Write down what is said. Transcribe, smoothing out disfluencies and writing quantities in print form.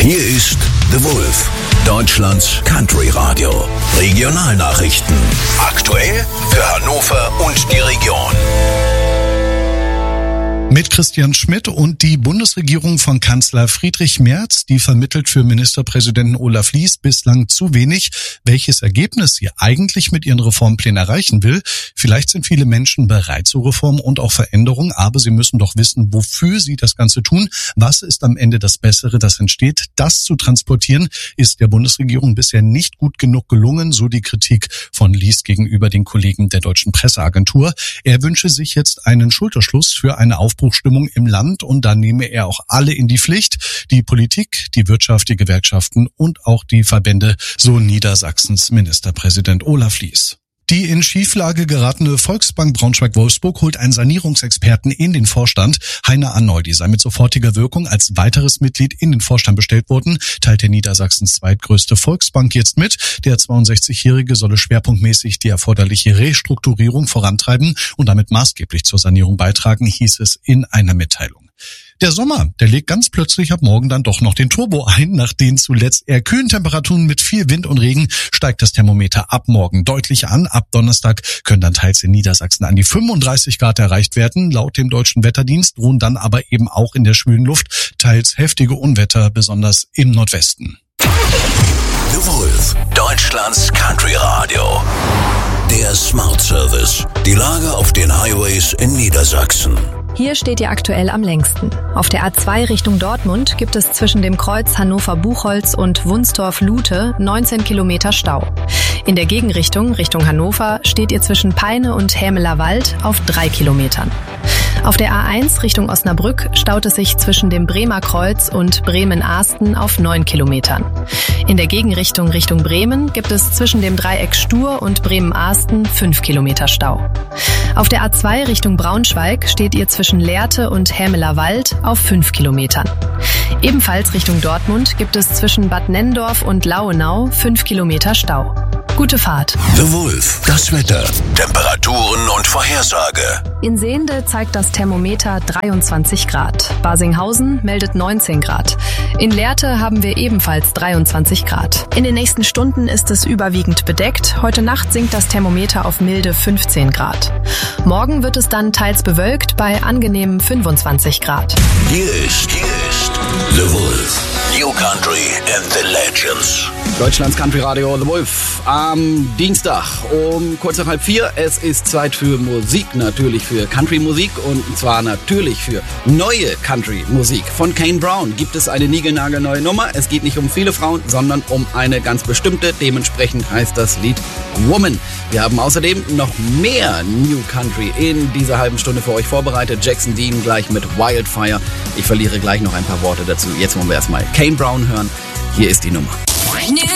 Hier ist The Wolf, Deutschlands Country Radio. Regionalnachrichten. Aktuell für Hannover und die Region. Mit Christian Schmidt und die Bundesregierung von Kanzler Friedrich Merz, die vermittelt für Ministerpräsidenten Olaf Lies bislang zu wenig, welches Ergebnis sie eigentlich mit ihren Reformplänen erreichen will. Vielleicht sind viele Menschen bereit zu Reformen und auch Veränderungen, aber sie müssen doch wissen, wofür sie das Ganze tun. Was ist am Ende das Bessere, das entsteht? Das zu transportieren, ist der Bundesregierung bisher nicht gut genug gelungen, so die Kritik von Lies gegenüber den Kollegen der Deutschen Presseagentur. Er wünsche sich jetzt einen Schulterschluss für eine Aufbruchstimmung im Land und da nehme er auch alle in die Pflicht, die Politik, die Wirtschaft, die Gewerkschaften und auch die Verbände, so Niedersachsens Ministerpräsident Olaf Lies. Die in Schieflage geratene Volksbank Braunschweig-Wolfsburg holt einen Sanierungsexperten in den Vorstand. Heiner Arnoldi sei mit sofortiger Wirkung als weiteres Mitglied in den Vorstand bestellt worden, teilt der Niedersachsens zweitgrößte Volksbank jetzt mit. Der 62-Jährige solle schwerpunktmäßig die erforderliche Restrukturierung vorantreiben und damit maßgeblich zur Sanierung beitragen, hieß es in einer Mitteilung. Der Sommer, der legt ganz plötzlich ab morgen dann doch noch den Turbo ein. Nach den zuletzt eher kühlen Temperaturen mit viel Wind und Regen steigt das Thermometer ab morgen deutlich an. Ab Donnerstag können dann teils in Niedersachsen an die 35 Grad erreicht werden. Laut dem Deutschen Wetterdienst drohen dann aber eben auch in der schwülen Luft teils heftige Unwetter, besonders im Nordwesten. The Wolf, Deutschlands Country Radio. Der Smart Service. Die Lage auf den Highways in Niedersachsen. Hier steht ihr aktuell am längsten. Auf der A2 Richtung Dortmund gibt es zwischen dem Kreuz Hannover-Buchholz und Wunstorf-Lute 19 Kilometer Stau. In der Gegenrichtung, Richtung Hannover, steht ihr zwischen Peine und Hämeler Wald auf 3 Kilometern. Auf der A1 Richtung Osnabrück staut es sich zwischen dem Bremer Kreuz und Bremen-Ahsten auf 9 Kilometern. In der Gegenrichtung Richtung Bremen gibt es zwischen dem Dreieck Stur und Bremen-Ahsten 5 Kilometer Stau. Auf der A2 Richtung Braunschweig steht ihr zwischen Lehrte und Hämeler Wald auf 5 Kilometern. Ebenfalls Richtung Dortmund gibt es zwischen Bad Nenndorf und Lauenau 5 Kilometer Stau. Gute Fahrt. The Wolf, das Wetter, Temperaturen und Vorhersage. In Sehnde zeigt das Thermometer 23 Grad. Basinghausen meldet 19 Grad. In Lehrte haben wir ebenfalls 23 Grad. In den nächsten Stunden ist es überwiegend bedeckt. Heute Nacht sinkt das Thermometer auf milde 15 Grad. Morgen wird es dann teils bewölkt bei angenehmen 25 Grad. Hier ist The Wolf. New Country and the Legends. Deutschlands Country Radio The Wolf am Dienstag um kurz nach 3:30. Es ist Zeit für Musik, natürlich für Country-Musik und zwar natürlich für neue Country-Musik. Von Kane Brown gibt es eine niegelnagelneue Nummer. Es geht nicht um viele Frauen, sondern um eine ganz bestimmte. Dementsprechend heißt das Lied Woman. Wir haben außerdem noch mehr New Country in dieser halben Stunde für euch vorbereitet. Jackson Dean gleich mit Wildfire. Ich verliere gleich noch ein paar Worte dazu. Jetzt wollen wir erstmal Kane Brown hören. Hier ist die Nummer.